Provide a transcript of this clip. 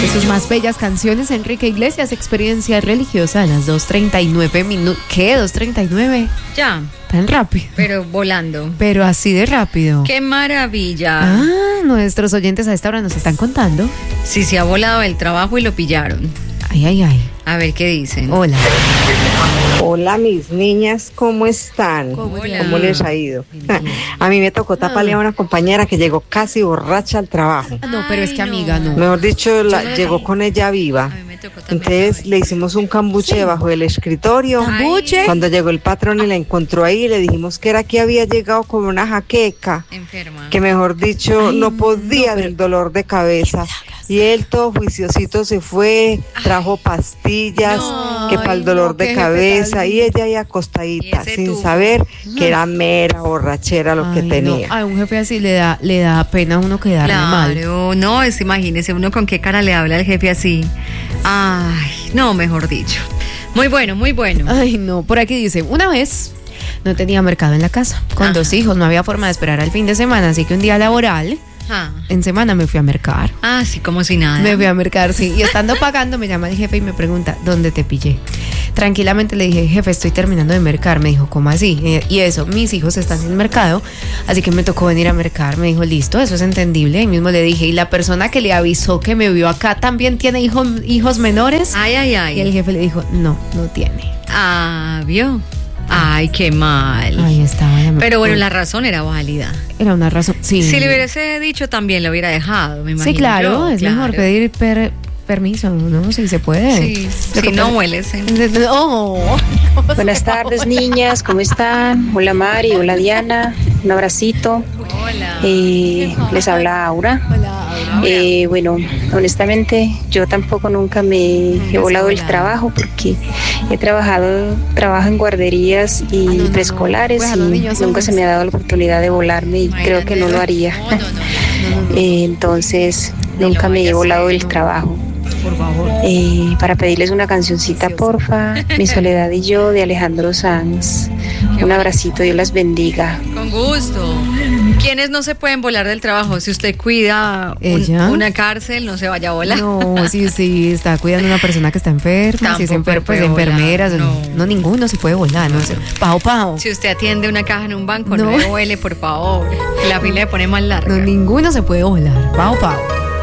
De sus más bellas canciones, Enrique Iglesias, Experiencia Religiosa, a las 2:39 minutos. ¿Qué? ¿2:39? Ya. Tan rápido. Pero volando. Pero así de rápido. ¡Qué maravilla! Ah, nuestros oyentes a esta hora nos están contando. Sí, se ha volado del trabajo y lo pillaron. Ay, ay, ay. A ver qué dicen. Hola. Hola, mis niñas, ¿cómo están? Hola. ¿Cómo les ha ido? A mí me tocó taparle a una compañera que llegó casi borracha al trabajo. No, pero es que amiga, no. Mejor dicho, llegó con ella viva. A mí me tocó también. Entonces le hicimos un cambuche debajo del escritorio. ¿Cambuche? Cuando llegó el patrón y la encontró ahí, le dijimos que era que había llegado con una jaqueca, Enferma. que mejor dicho, Ay, no podía no, pero- del dolor de cabeza. Y él todo juiciosito se fue, trajo pastillas, No, que para el ay, dolor no, de qué cabeza, jefe y ella ahí acostadita, Y ese sin tufo. saber que era mera borrachera lo que Ay, tenía. no. A un jefe así le da pena a uno quedarle mal. Claro, no, imagínese uno con qué cara le habla al jefe así. Ay, no, mejor dicho. Muy bueno, muy bueno. Ay, no. Por aquí dice, una vez no tenía mercado en la casa. Con Ajá. 2 hijos, no había forma de esperar al fin de semana, así que un día laboral, en semana me fui a mercar. Sí, como si nada. Me fui a mercar, sí. Y estando pagando, me llama el jefe y me pregunta, ¿dónde te pillé? Tranquilamente le dije, jefe, estoy terminando de mercar. Me dijo, ¿cómo así? Y eso, mis hijos están sin mercado, así que me tocó venir a mercar. Me dijo, listo, eso es entendible. Y mismo le dije, ¿y la persona que le avisó que me vio acá también tiene hijos menores? Ay, ay, ay. Y el jefe le dijo, no tiene. ¿Vio? Ay, qué mal. Ahí estaba. ya me- Pero bueno, la razón era válida. Era una razón, sí. Si le hubiese dicho también lo hubiera dejado, me imagino. Sí, claro, yo, es claro. mejor pedir permiso, ¿no? Si se puede. Sí, Lo si que no pasa- hueles. Oh. Buenas tardes, niñas, ¿cómo están? Hola Mari, hola Diana, un abracito. Hola. Les habla Aura. Hola, Bueno, honestamente yo tampoco nunca me he volado el trabajo porque trabajo en guarderías y no, preescolares pues a los y niños nunca se me ha dado la oportunidad de volarme y creo que no lo haría. No. Entonces nunca me he volado del trabajo. por favor. Para pedirles una cancioncita, porfa, Mi Soledad y Yo, de Alejandro Sanz. Un abracito, Dios las bendiga. Con gusto. ¿Quiénes no se pueden volar del trabajo? Si usted cuida ¿Ella? una cárcel, no se vaya a volar. No, sí, está cuidando a una persona que está enferma, si es Tampoco pues puede enfermeras, volar, no, ninguno se puede volar, no sé. Pao. Si usted atiende una caja en un banco, No. no me vuele, por favor. Que la fila le pone más larga. No, ninguno se puede volar. Pao.